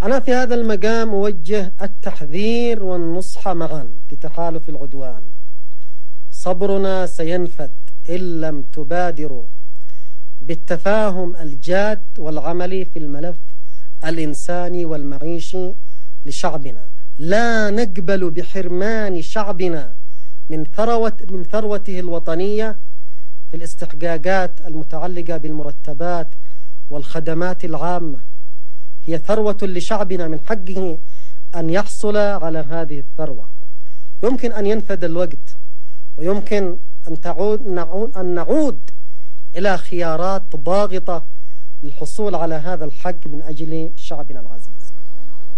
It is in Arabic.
أنا في هذا المقام أوجه التحذير والنصح معا لتحالف العدوان. صبرنا سينفد إن لم تبادروا بالتفاهم الجاد والعملي في الملف الإنساني والمعيشي لشعبنا. لا نقبل بحرمان شعبنا من ثروته الوطنية في الاستحقاقات المتعلقة بالمرتبات والخدمات العامة. هي ثروة لشعبنا، من حقه أن يحصل على هذه الثروة. يمكن أن ينفد الوقت، ويمكن أن نعود إلى خيارات ضاغطة للحصول على هذا الحق من أجل شعبنا العزيز.